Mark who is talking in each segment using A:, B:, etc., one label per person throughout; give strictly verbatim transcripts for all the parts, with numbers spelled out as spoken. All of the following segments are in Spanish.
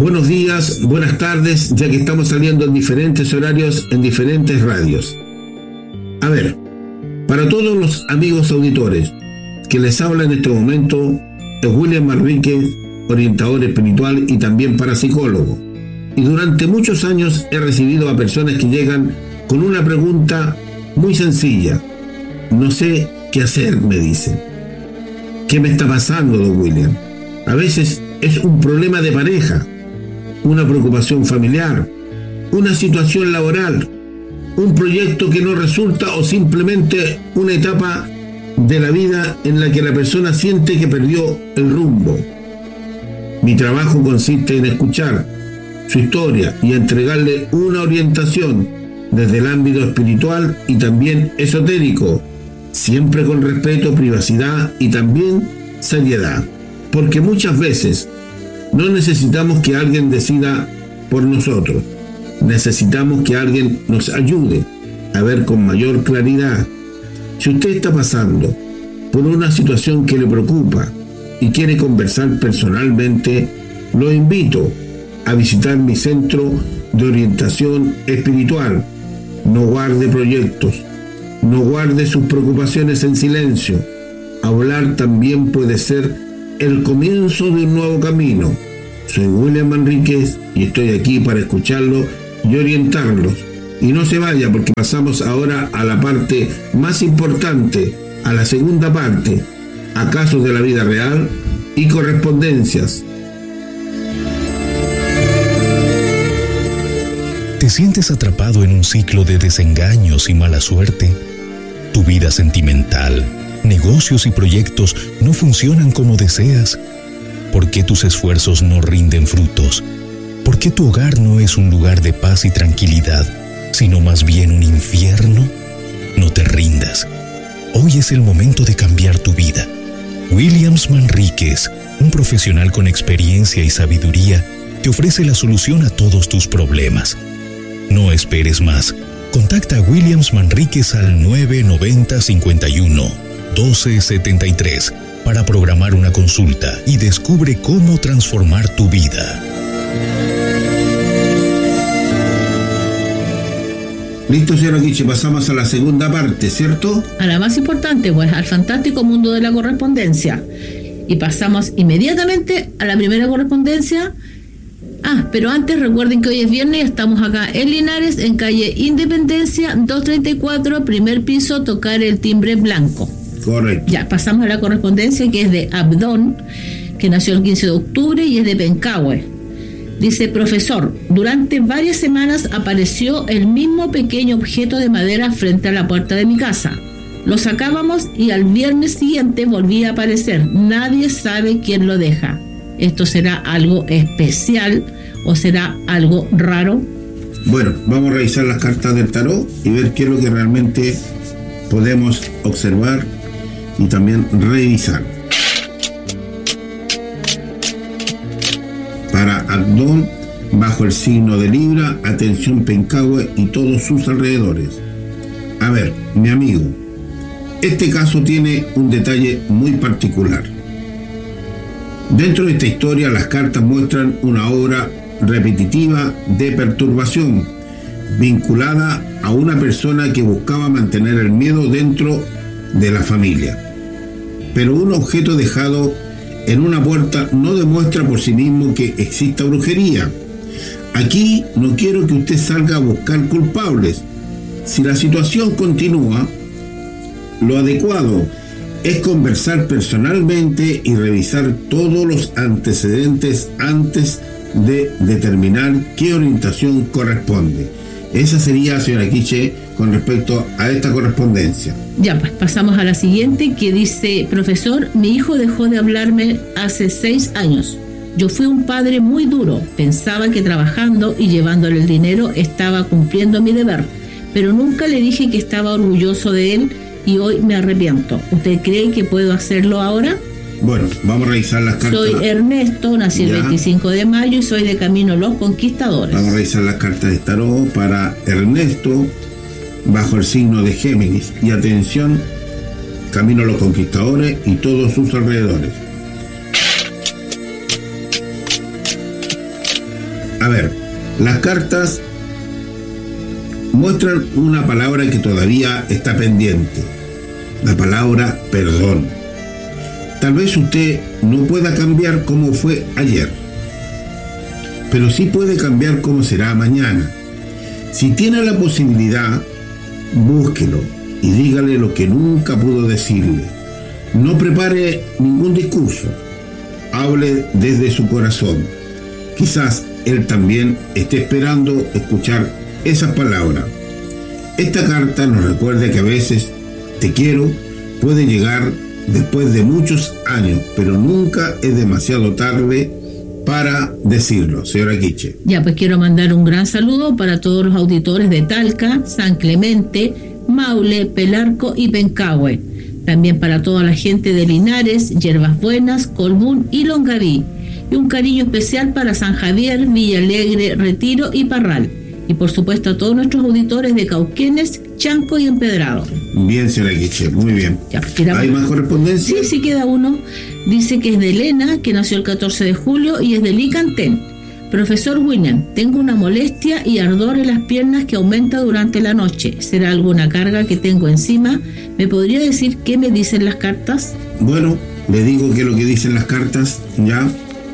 A: Buenos días, buenas tardes, ya que estamos saliendo en diferentes horarios, en diferentes radios. A ver, para todos los amigos auditores, que les habla en este momento es William Manríquez, orientador espiritual y también parapsicólogo. Y durante muchos años he recibido a personas que llegan con una pregunta muy sencilla. No sé qué hacer, me dicen. ¿Qué me está pasando, don William? A veces es un problema de pareja, una preocupación familiar, una situación laboral, un proyecto que no resulta o simplemente una etapa de la vida en la que la persona siente que perdió el rumbo. Mi trabajo consiste en escuchar su historia y entregarle una orientación desde el ámbito espiritual y también esotérico, siempre con respeto, privacidad y también seriedad, porque muchas veces no necesitamos que alguien decida por nosotros, necesitamos que alguien nos ayude a ver con mayor claridad. Si usted está pasando por una situación que le preocupa y quiere conversar personalmente, lo invito a visitar mi centro de orientación espiritual. No guarde proyectos, no guarde sus preocupaciones en silencio. Hablar también puede ser el comienzo de un nuevo camino. Soy William Manríquez y estoy aquí para escucharlo y orientarlos. Y no se vaya, porque pasamos ahora a la parte más importante, a la segunda parte, a casos de la vida real y correspondencias.
B: ¿Te sientes atrapado en un ciclo de desengaños y mala suerte? Tu vida sentimental, negocios y proyectos no funcionan como deseas. ¿Por qué tus esfuerzos no rinden frutos? ¿Por qué tu hogar no es un lugar de paz y tranquilidad, sino más bien un infierno? No te rindas. Hoy es el momento de cambiar tu vida. Williams Manríquez, un profesional con experiencia y sabiduría, te ofrece la solución a todos tus problemas. No esperes más. Contacta a Williams Manríquez al nueve noventa cincuenta y uno doce setenta y tres para programar una consulta y descubre cómo transformar tu vida.
A: Listo, señor Aquiche, pasamos a la segunda parte, ¿cierto?
C: A la más importante, pues, al fantástico mundo de la correspondencia. Y pasamos inmediatamente a la primera correspondencia. Ah, pero antes recuerden que hoy es viernes y estamos acá en Linares, en calle Independencia, doscientos treinta y cuatro, primer piso, tocar el timbre blanco.
A: Correcto.
C: Ya, pasamos a la correspondencia, que es de Abdón, que nació el quince de octubre y es de Pencahue. Dice: profesor, durante varias semanas apareció el mismo pequeño objeto de madera frente a la puerta de mi casa. Lo sacábamos y al viernes siguiente volvía a aparecer. Nadie sabe quién lo deja. ¿Esto será algo especial o será algo raro?
A: Bueno, vamos a revisar las cartas del tarot y ver qué es lo que realmente podemos observar y también revisar. Para Abdón, bajo el signo de Libra, atención Pencahue y todos sus alrededores. A ver, mi amigo, este caso tiene un detalle muy particular. Dentro de esta historia, las cartas muestran una obra repetitiva de perturbación, vinculada a una persona que buscaba mantener el miedo dentro de la familia. Pero un objeto dejado en una puerta no demuestra por sí mismo que exista brujería. Aquí no quiero que usted salga a buscar culpables. Si la situación continúa, lo adecuado es conversar personalmente y revisar todos los antecedentes antes de determinar qué orientación corresponde. Esa sería, señora Quiche, con respecto a esta correspondencia.
C: Ya, pues pasamos a la siguiente, que dice: profesor, mi hijo dejó de hablarme hace seis años. Yo fui un padre muy duro. Pensaba que trabajando y llevándole el dinero estaba cumpliendo mi deber, pero nunca le dije que estaba orgulloso de él y hoy me arrepiento. ¿Usted cree que puedo hacerlo ahora?
A: Bueno, vamos a revisar las cartas.
C: Soy Ernesto, nací el veinticinco de mayo y soy de Camino Los Conquistadores.
A: Vamos a revisar las cartas de tarot para Ernesto, bajo el signo de Géminis. Y atención, Camino Los Conquistadores y todos sus alrededores. A ver, las cartas muestran una palabra que todavía está pendiente, la palabra perdón. Tal vez usted no pueda cambiar cómo fue ayer, pero sí puede cambiar cómo será mañana. Si tiene la posibilidad, búsquelo y dígale lo que nunca pudo decirle. No prepare ningún discurso, hable desde su corazón. Quizás él también esté esperando escuchar esas palabras. Esta carta nos recuerda que a veces te quiero puede llegar después de muchos años, pero nunca es demasiado tarde para decirlo, señora Quiche.
C: Ya, pues quiero mandar un gran saludo para todos los auditores de Talca, San Clemente, Maule, Pelarco y Pencahue. También para toda la gente de Linares, Yerbas Buenas, Colbún y Longaví. Y un cariño especial para San Javier, Villa Alegre, Retiro y Parral. Y por supuesto a todos nuestros auditores de Cauquenes, Chanco y Empedrado.
A: Bien, señora Quiche, muy bien.
C: Ya, pues,
A: ¿hay más correspondencia?
C: Sí, sí queda uno. Dice que es de Elena, que nació el catorce de julio y es de Licantén. Profesor William, tengo una molestia y ardor en las piernas que aumenta durante la noche. ¿Será alguna carga que tengo encima? ¿Me podría decir qué me dicen las cartas?
A: Bueno, le digo que lo que dicen las cartas, ya.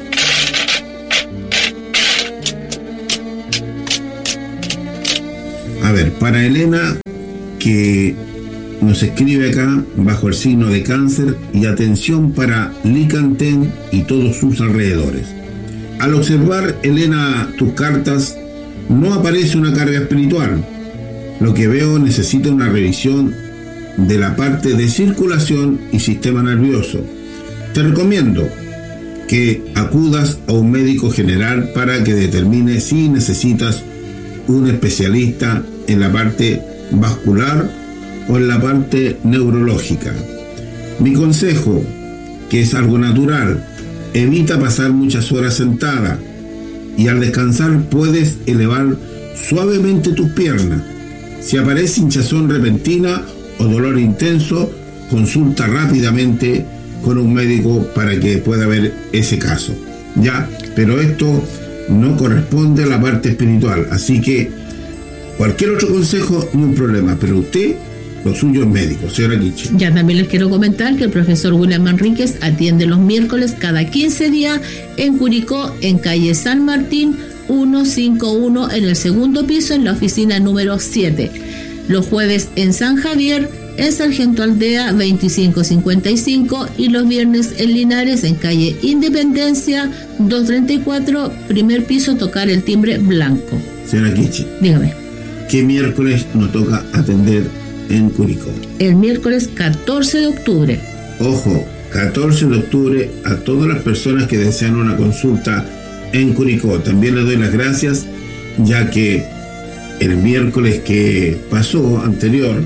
A: A ver, para Elena, que nos escribe acá bajo el signo de Cáncer, y atención para Licantén y todos sus alrededores. Al observar, Elena, tus cartas, no aparece una carga espiritual. Lo que veo necesita una revisión de la parte de circulación y sistema nervioso. Te recomiendo que acudas a un médico general para que determine si necesitas un especialista en la parte vascular o en la parte neurológica. Mi consejo, que es algo natural, evita pasar muchas horas sentada y al descansar puedes elevar suavemente tus piernas. Si aparece hinchazón repentina o dolor intenso, consulta rápidamente con un médico para que pueda ver ese caso. Ya, pero esto no corresponde a la parte espiritual, así que cualquier otro consejo, no hay problema, pero usted, lo suyo es médico, señora Quiche.
C: Ya también les quiero comentar que el profesor William Manríquez atiende los miércoles cada quince días en Curicó, en calle San Martín ciento cincuenta y uno, en el segundo piso, en la oficina número siete. Los jueves en San Javier, en Sargento Aldea veinticinco cincuenta y cinco, y los viernes en Linares, en calle Independencia doscientos treinta y cuatro, primer piso, tocar el timbre blanco.
A: Señora Quiche,
C: dígame.
A: ¿Qué miércoles nos toca atender en Curicó?
C: El miércoles catorce de octubre.
A: Ojo, catorce de octubre a todas las personas que desean una consulta en Curicó. También les doy las gracias, ya que el miércoles que pasó anterior,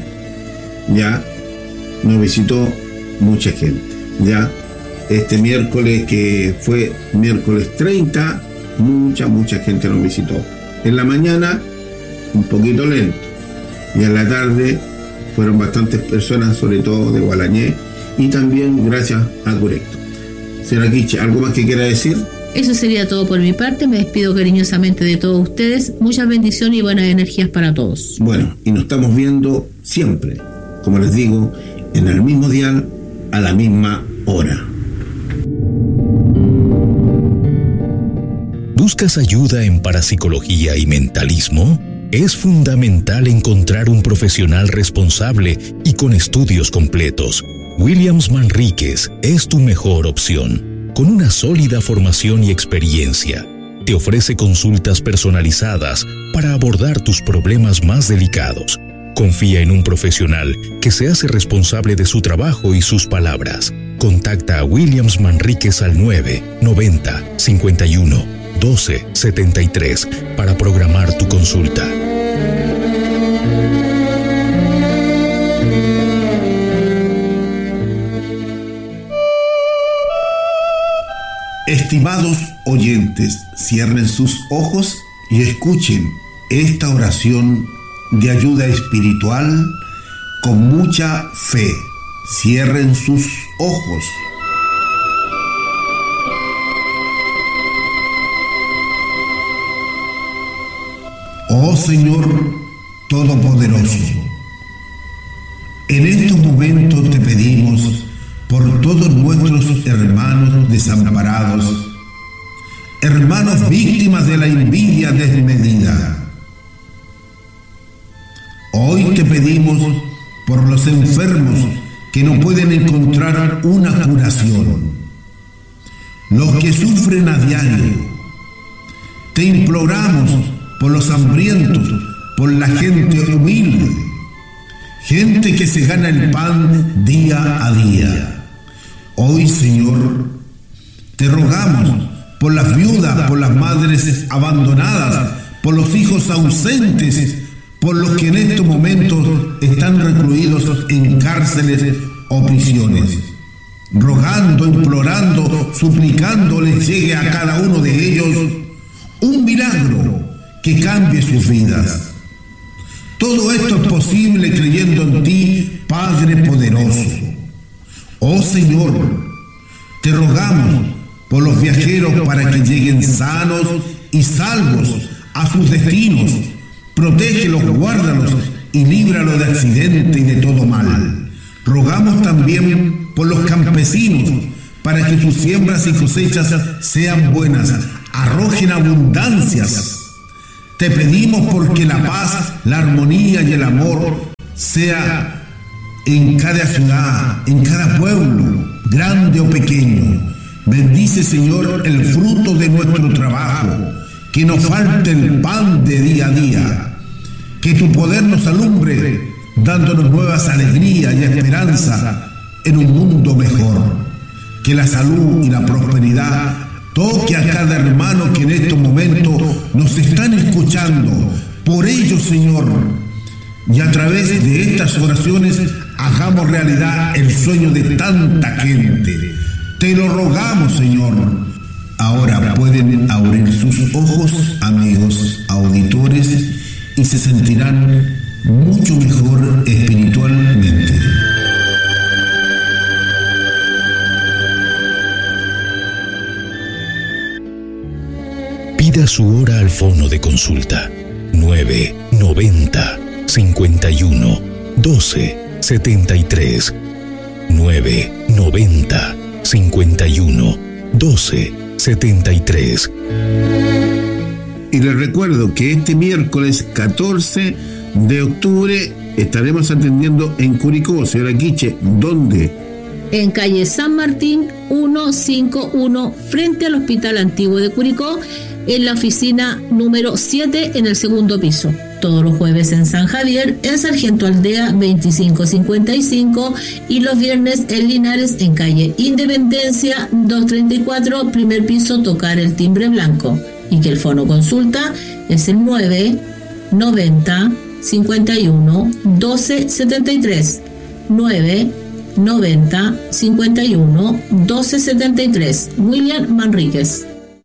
A: ya nos visitó mucha gente. Ya este miércoles, que fue miércoles treinta, mucha, mucha gente nos visitó. En la mañana, un poquito lento, y en la tarde fueron bastantes personas, sobre todo de Gualañé, y también gracias a Curecto. Señora Quiche, ¿algo más que quiera decir?
C: Eso sería todo por mi parte. Me despido cariñosamente de todos ustedes. Muchas bendiciones y buenas energías para todos.
A: Bueno, y nos estamos viendo siempre, como les digo, en el mismo dial, a la misma hora.
B: ¿Buscas ayuda en parapsicología y mentalismo? Es fundamental encontrar un profesional responsable y con estudios completos. Williams Manríquez es tu mejor opción. Con una sólida formación y experiencia, te ofrece consultas personalizadas para abordar tus problemas más delicados. Confía en un profesional que se hace responsable de su trabajo y sus palabras. Contacta a Williams Manríquez al nueve noventa cincuenta y uno doce setenta y tres para programar tu consulta.
A: Estimados oyentes, cierren sus ojos y escuchen esta oración de ayuda espiritual con mucha fe. Cierren sus ojos. Oh Señor Todopoderoso, en estos momentos te pedimos por todos nuestros hermanos desamparados, hermanos víctimas de la envidia desmedida. Hoy te pedimos por los enfermos que no pueden encontrar una curación, los que sufren a diario. Te imploramos por los hambrientos, por la gente humilde, gente que se gana el pan día a día. Hoy, Señor, te rogamos por las viudas, por las madres abandonadas, por los hijos ausentes, por los que en estos momentos están recluidos en cárceles o prisiones. Rogando, implorando, suplicando les llegue a cada uno de ellos un milagro que cambie sus vidas. Todo esto es posible creyendo en ti, Padre poderoso. Oh Señor, te rogamos por los viajeros para que lleguen sanos y salvos a sus destinos. Protégelos, guárdalos y líbralos de accidente y de todo mal. Rogamos también por los campesinos para que sus siembras y cosechas sean buenas, arrojen abundancias. Te pedimos porque la paz, la armonía y el amor sea en cada ciudad, en cada pueblo, grande o pequeño. Bendice, Señor, el fruto de nuestro trabajo, que nos falte el pan de día a día. Que tu poder nos alumbre, dándonos nuevas alegrías y esperanza en un mundo mejor. Que la salud y la prosperidad toque a cada hermano que en estos momentos nos están escuchando. Por ello, Señor, y a través de estas oraciones hagamos realidad el sueño de tanta gente. Te lo rogamos, Señor. Ahora pueden abrir sus ojos, amigos auditores, y se sentirán mucho mejor espiritualmente.
B: Pida su hora al fono de consulta nueve noventa cincuenta y uno doce setenta y tres nueve noventa cincuenta y uno doce setenta y tres.
A: Y les recuerdo que este miércoles catorce de octubre estaremos atendiendo en Curicó. Señora Quiche, ¿dónde?
C: En calle San Martín ciento cincuenta y uno, frente al Hospital Antiguo de Curicó, en la oficina número siete en el segundo piso. Todos los jueves en San Javier, en Sargento Aldea veinticinco cincuenta y cinco, y los viernes en Linares, en calle Independencia doscientos treinta y cuatro, primer piso, tocar el timbre blanco. Y que el fono consulta es el nueve noventa cincuenta y uno doce setenta y tres, nueve noventa cincuenta y uno doce setenta y tres. William Manríquez.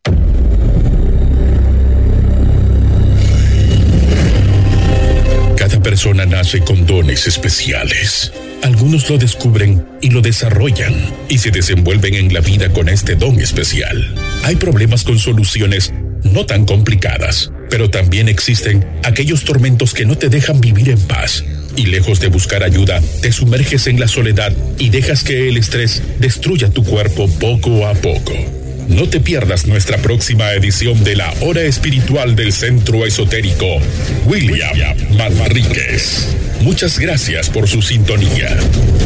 B: Cada persona nace con dones especiales. Algunos lo descubren y lo desarrollan y se desenvuelven en la vida con este don especial. Hay problemas con soluciones no tan complicadas, pero también existen aquellos tormentos que no te dejan vivir en paz. Y lejos de buscar ayuda, te sumerges en la soledad y dejas que el estrés destruya tu cuerpo poco a poco. No te pierdas nuestra próxima edición de la Hora Espiritual del Centro Esotérico William Manríquez. Muchas gracias por su sintonía.